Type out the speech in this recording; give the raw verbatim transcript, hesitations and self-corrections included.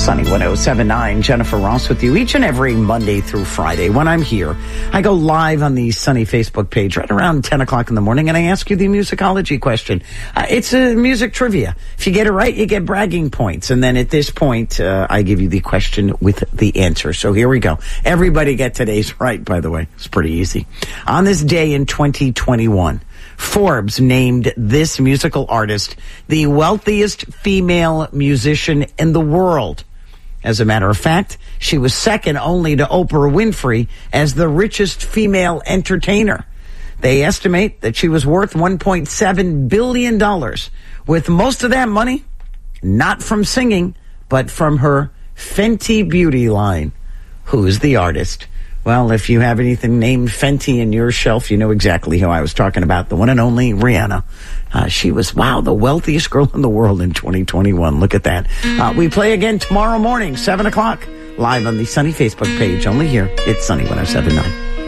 Sunny one oh seven point nine, Jennifer Ross with you each and every Monday through Friday. When I'm here, I go live on the Sunny Facebook page right around ten o'clock in the morning, and I ask you the musicology question. Uh, it's a music trivia. If you get it right, you get bragging points. And then at this point, uh, I give you the question with the answer. So here we go. Everybody get today's right, by the way. It's pretty easy. On this day in twenty twenty-one, Forbes named this musical artist the wealthiest female musician in the world. As a matter of fact, she was second only to Oprah Winfrey as the richest female entertainer. They estimate that she was worth one point seven billion dollars, with most of that money not from singing, but from her Fenty beauty line. Who's the artist? Well, if you have anything named Fenty in your shelf, you know exactly who I was talking about. The one and only Rihanna. Uh, she was, wow, the wealthiest girl in the world in twenty twenty-one. Look at that. Uh, we play again tomorrow morning, seven o'clock, live on the Sunny Facebook page. Only here. It's Sunny one oh seven point nine.